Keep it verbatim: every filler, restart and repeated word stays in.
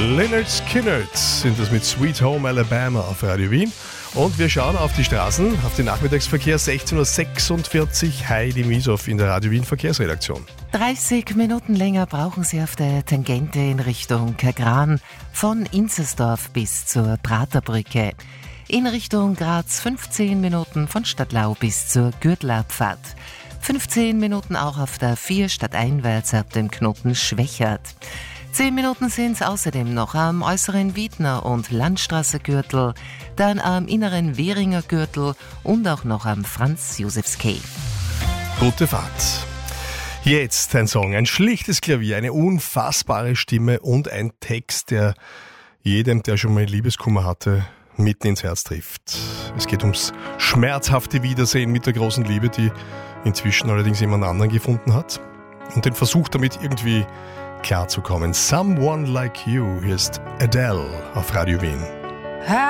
Lynyrd Skynyrd sind das mit Sweet Home Alabama auf Radio Wien. Und wir schauen auf die Straßen, auf den Nachmittagsverkehr, sechzehn Uhr sechsundvierzig. Heidi Miesow in der Radio Wien Verkehrsredaktion. dreißig Minuten länger brauchen Sie auf der Tangente in Richtung Kagran, von Inzersdorf bis zur Praterbrücke. In Richtung Graz fünfzehn Minuten von Stadtlau bis zur Gürtlerabfahrt. fünfzehn Minuten auch auf der vier stadteinwärts ab dem Knoten Schwächert. zehn Minuten sind es außerdem noch am äußeren Wiedner- und Landstraße-Gürtel, dann am inneren Währinger Gürtel und auch noch am Franz-Josefs-Quai. Gute Fahrt. Jetzt ein Song, ein schlichtes Klavier, eine unfassbare Stimme und ein Text, der jedem, der schon mal Liebeskummer hatte, mitten ins Herz trifft. Es geht ums schmerzhafte Wiedersehen mit der großen Liebe, die inzwischen allerdings jemand anderen gefunden hat, und den Versuch damit irgendwie klarzukommen. Someone Like You, hier ist Adele auf Radio Wien.